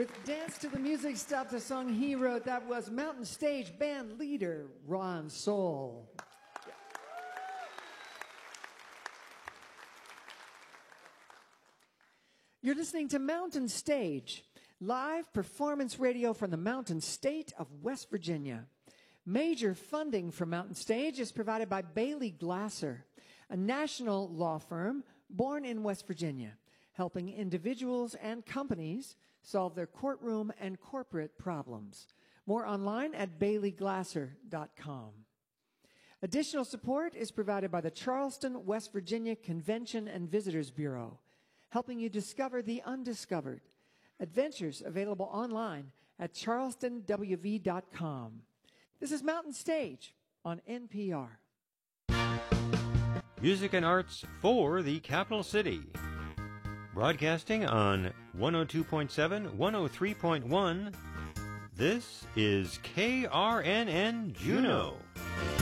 With Dance to the Music, Stop the Song he wrote, that was Mountain Stage band leader Ron Soul. You're listening to Mountain Stage, live performance radio from the Mountain State of West Virginia. Major funding for Mountain Stage is provided by Bailey Glasser, a national law firm born in West Virginia, helping individuals and companies solve their courtroom and corporate problems. More online at baileyglasser.com. Additional support is provided by the Charleston, West Virginia Convention and Visitors Bureau, helping you discover the undiscovered. Adventures available online at charlestonwv.com. This is Mountain Stage on NPR. Music and arts for the capital city. Broadcasting on 102.7, 103.1, this is KRNN Juneau.